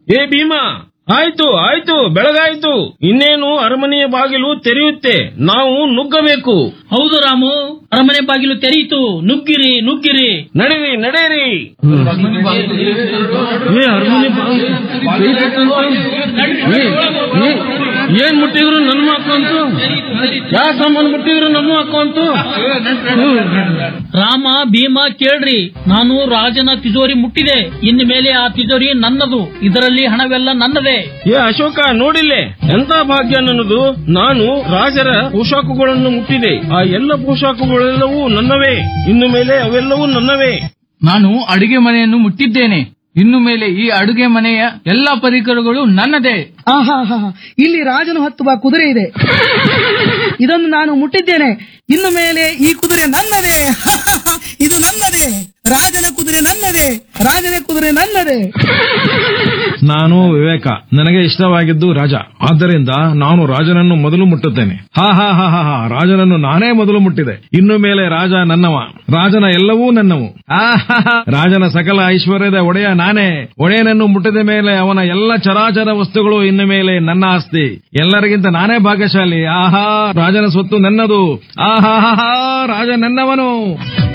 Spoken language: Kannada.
ಏ ಭೀಮಾ, ಆಯ್ತು ಆಯ್ತು, ಬೆಳಗಾಯ್ತು. ಇನ್ನೇನು ಅರಮನೆಯ ಬಾಗಿಲು ತೆರೆಯುತ್ತೆ, ನಾವು ನುಗ್ಗಬೇಕು. ಹೌದು ರಾಮು, ಅರಮನೆ ಬಾಗಿಲು ತೆರೆಯಿತು. ನುಗ್ಗಿರಿ ನುಗ್ಗಿರಿ, ನಡೆಯಿರಿ ನಡೆಯಿರಿ. ಏನ್ ಮುಟ್ಟಿದ್ರು ನನ್ನ ಮಕ್ಕಂತು? ಯಾವ ಸಾಮಾನು ಮುಟ್ಟಿದ್ರು ನಮ್ಮ ಮಕ್ಕಂತು? ರಾಮ ಭೀಮ ಕೇಳ್ರಿ, ನಾನು ರಾಜನ ತಿಜೋರಿ ಮುಟ್ಟಿದೆ. ಇನ್ನು ಮೇಲೆ ಆ ತಿಜೋರಿ ನನ್ನದು, ಇದರಲ್ಲಿ ಹಣವೆಲ್ಲ ನನ್ನದೇ. ಏ ಅಶೋಕ, ನೋಡಿಲ್ಲೇ ಎಂತ ಭಾಗ್ಯ ನನ್ನದು. ನಾನು ರಾಜರ ಪೋಷಾಕುಗಳನ್ನು ಮುಟ್ಟಿದೆ. ಆ ಎಲ್ಲ ಪೋಷಾಕುಗಳೆಲ್ಲವೂ ನನ್ನವೇ. ಇನ್ನು ಮೇಲೆ ಅವೆಲ್ಲವೂ ನನ್ನವೇ. ನಾನು ಅಡುಗೆ ಮನೆಯನ್ನು ಮುಟ್ಟಿದ್ದೇನೆ. ಇನ್ನು ಮೇಲೆ ಈ ಅಡುಗೆ ಮನೆಯ ಎಲ್ಲಾ ಪರಿಕರಗಳು ನನ್ನದೇ. ಇಲ್ಲಿ ರಾಜನು ಹತ್ತುವ ಕುದುರೆ ಇದೆ, ಇದನ್ನು ನಾನು ಮುಟ್ಟಿದ್ದೇನೆ. ಇನ್ನು ಮೇಲೆ ಈ ಕುದುರೆ ನನ್ನದೇ. ಇದು ನನ್ನದೇ. ರಾಜನ ಕುದುರೆ ನನ್ನದೇ. ರಾಜನ ಕುದುರೆ ನನ್ನದೇ. ನಾನು ವಿವೇಕ, ನನಗೆ ಇಷ್ಟವಾಗಿದ್ದು ರಾಜ. ಆದ್ದರಿಂದ ನಾನು ರಾಜನನ್ನು ಮೊದಲು ಮುಟ್ಟುತ್ತೇನೆ. ರಾಜನನ್ನು ನಾನೇ ಮೊದಲು ಮುಟ್ಟಿದೆ. ಇನ್ನು ಮೇಲೆ ರಾಜ ನನ್ನವ, ರಾಜನ ಎಲ್ಲವೂ ನನ್ನವು. ರಾಜನ ಸಕಲ ಐಶ್ವರ್ಯದ ಒಡೆಯ ನಾನೇ. ಒಡೆಯನನ್ನು ಮುಟ್ಟಿದ ಮೇಲೆ ಅವನ ಎಲ್ಲ ಚರಾಚರ ವಸ್ತುಗಳು ಇನ್ನು ಮೇಲೆ ನನ್ನ ಆಸ್ತಿ. ಎಲ್ಲರಿಗಿಂತ ನಾನೇ ಭಾಗ್ಯಶಾಲಿ. ರಾಜನ ಸ್ವತ್ತು ನನ್ನದು. ರಾಜ ನನ್ನವನು.